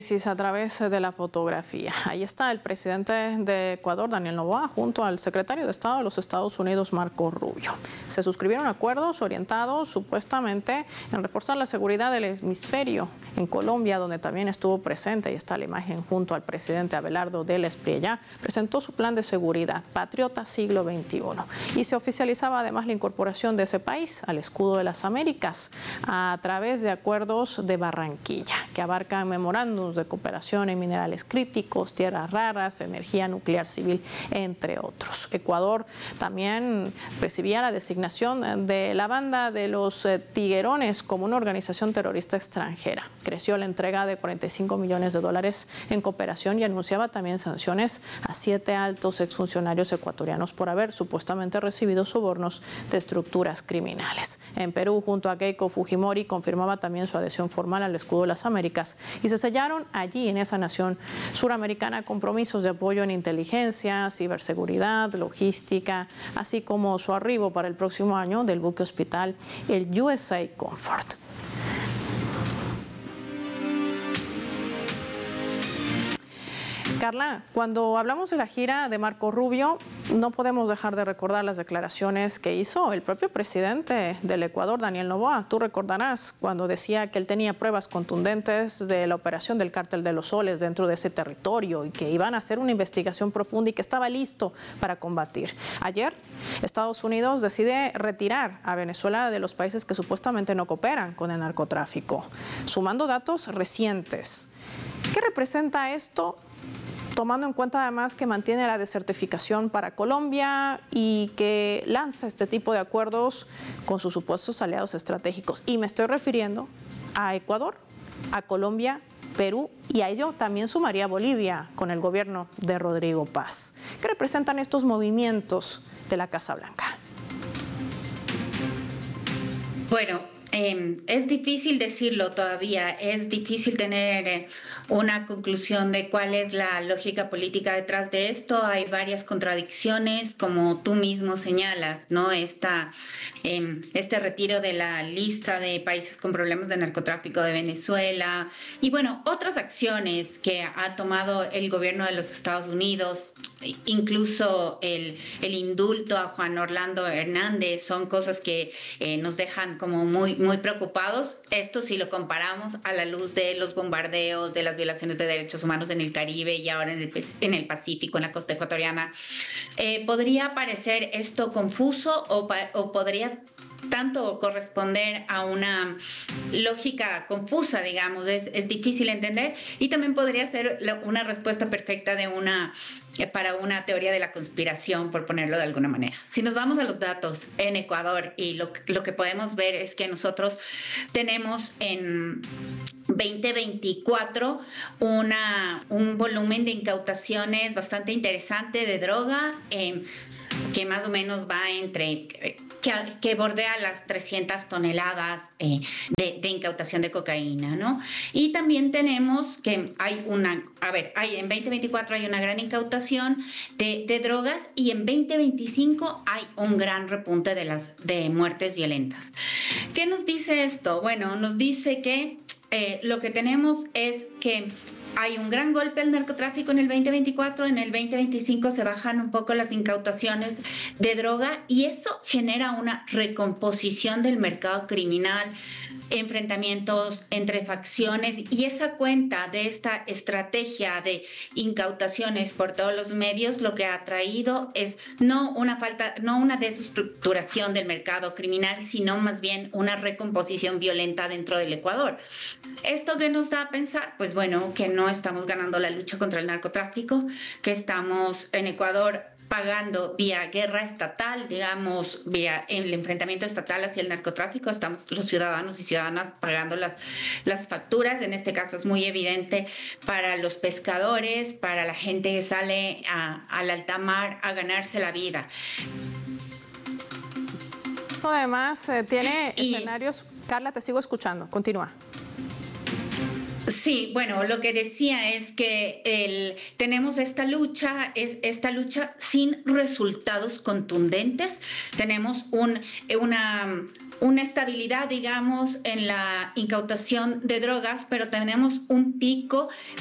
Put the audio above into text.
A través de la fotografía. Ahí está el presidente de Ecuador, Daniel Noboa, junto al secretario de Estado de los Estados Unidos, Marco Rubio. Se suscribieron acuerdos orientados supuestamente en reforzar la seguridad del hemisferio en Colombia, donde también estuvo presente, ahí está la imagen, junto al presidente Abelardo del Espriellá, presentó su plan de seguridad, Patriota Siglo XXI. Y se oficializaba además la incorporación de ese país al escudo de las Américas a través de acuerdos de Barranquilla, que abarcan memorándums de cooperación en minerales críticos, tierras raras, energía nuclear civil, entre otros. Ecuador también recibía la designación de la banda de los Tiguerones como una organización terrorista extranjera. Creció la entrega de $45 millones en cooperación y anunciaba también sanciones a 7 altos exfuncionarios ecuatorianos por haber supuestamente recibido sobornos de estructuras criminales. En Perú, junto a Keiko Fujimori, confirmaba también su adhesión formal al escudo de las Américas y se sellaron allí en esa nación suramericana compromisos de apoyo en inteligencia, ciberseguridad, logística, así como su arribo para el próximo año del buque hospital, el USA Comfort. Carla, cuando hablamos de la gira de Marco Rubio, no podemos dejar de recordar las declaraciones que hizo el propio presidente del Ecuador, Daniel Noboa. Tú recordarás cuando decía que él tenía pruebas contundentes de la operación del Cártel de los Soles dentro de ese territorio y que iban a hacer una investigación profunda y que estaba listo para combatir. Ayer, Estados Unidos decide retirar a Venezuela de los países que supuestamente no cooperan con el narcotráfico, sumando datos recientes. ¿Qué representa esto? Tomando en cuenta además que mantiene la desertificación para Colombia y que lanza este tipo de acuerdos con sus supuestos aliados estratégicos. Y me estoy refiriendo a Ecuador, a Colombia, Perú y a ello también sumaría Bolivia con el gobierno de Rodrigo Paz. ¿Qué representan estos movimientos de la Casa Blanca? Bueno, es difícil decirlo todavía, es difícil tener una conclusión de cuál es la lógica política detrás de esto. Hay varias contradicciones, como tú mismo señalas, ¿no? Este retiro de la lista de países con problemas de narcotráfico de Venezuela y, bueno, otras acciones que ha tomado el gobierno de los Estados Unidos, incluso el indulto a Juan Orlando Hernández, son cosas que nos dejan como muy preocupados. Esto si lo comparamos a la luz de los bombardeos, de las violaciones de derechos humanos en el Caribe y ahora en el Pacífico, en la costa ecuatoriana. ¿Podría parecer esto confuso o podría tanto corresponder a una lógica confusa, digamos? Es difícil entender y también podría ser una respuesta perfecta para una teoría de la conspiración, por ponerlo de alguna manera. Si nos vamos a los datos en Ecuador, y lo que podemos ver es que nosotros tenemos en 2024 un volumen de incautaciones bastante interesante de droga, que más o menos va que bordea las 300 toneladas de incautación de cocaína, ¿no? Y también tenemos que en 2024 hay una gran incautación de drogas y en 2025 hay un gran repunte de muertes violentas. ¿Qué nos dice esto? Bueno, nos dice que lo que tenemos es que hay un gran golpe al narcotráfico en el 2024, en el 2025 se bajan un poco las incautaciones de droga y eso genera una recomposición del mercado criminal, enfrentamientos entre facciones y esa cuenta de esta estrategia de incautaciones por todos los medios lo que ha traído es no una desestructuración del mercado criminal, sino más bien una recomposición violenta dentro del Ecuador. ¿Esto qué nos da a pensar? Pues bueno, que no estamos ganando la lucha contra el narcotráfico, que estamos en Ecuador pagando vía guerra estatal, digamos, vía el enfrentamiento estatal hacia el narcotráfico, estamos los ciudadanos y ciudadanas pagando las facturas. En este caso es muy evidente para los pescadores, para la gente que sale al alta mar a ganarse la vida. Además, tiene escenarios... Carla, te sigo escuchando, continúa. Sí, bueno, lo que decía es que tenemos esta lucha sin resultados contundentes. Tenemos una estabilidad, digamos, en la incautación de drogas, pero tenemos un pico